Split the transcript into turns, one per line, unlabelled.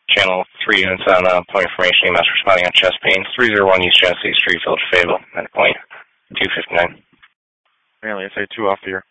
Channel 3 units on point information, EMS responding on chest pain. 301 East Genesee Street, Village Fable, at point 259.
Apparently, I say 2 off here.